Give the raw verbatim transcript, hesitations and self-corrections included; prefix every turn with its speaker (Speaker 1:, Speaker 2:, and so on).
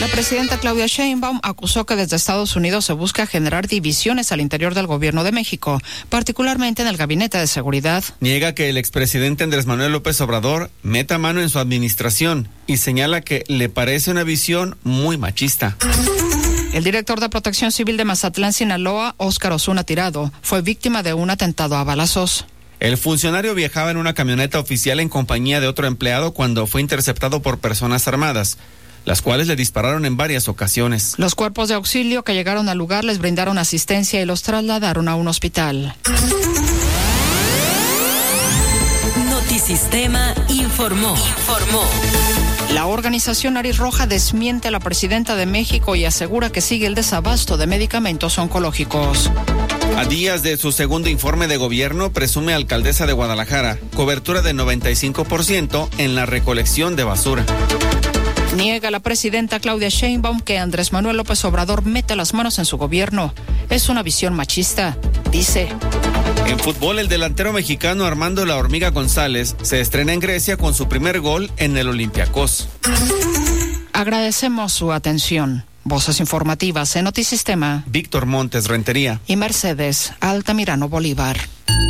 Speaker 1: La presidenta Claudia Sheinbaum acusó que desde Estados Unidos se busca generar divisiones al interior del gobierno de México, particularmente en el Gabinete de Seguridad.
Speaker 2: Niega que el expresidente Andrés Manuel López Obrador meta mano en su administración y señala que le parece una visión muy machista.
Speaker 1: El director de Protección Civil de Mazatlán, Sinaloa, Óscar Osuna Tirado, fue víctima de un atentado a balazos.
Speaker 2: El funcionario viajaba en una camioneta oficial en compañía de otro empleado cuando fue interceptado por personas armadas, las cuales le dispararon en varias ocasiones.
Speaker 1: Los cuerpos de auxilio que llegaron al lugar les brindaron asistencia y los trasladaron a un hospital.
Speaker 3: Notisistema informó. Informó.
Speaker 1: La organización Nariz Roja desmiente a la presidenta de México y asegura que sigue el desabasto de medicamentos oncológicos.
Speaker 2: A días de su segundo informe de gobierno, presume alcaldesa de Guadalajara cobertura de noventa y cinco por ciento en la recolección de basura.
Speaker 1: Niega la presidenta Claudia Sheinbaum que Andrés Manuel López Obrador mete las manos en su gobierno. Es una visión machista, dice.
Speaker 2: En fútbol, el delantero mexicano Armando La Hormiga González se estrena en Grecia con su primer gol en el Olympiacos.
Speaker 1: Agradecemos su atención. Voces informativas en Notisistema.
Speaker 2: Víctor Montes Rentería.
Speaker 1: Y Mercedes Altamirano Bolívar.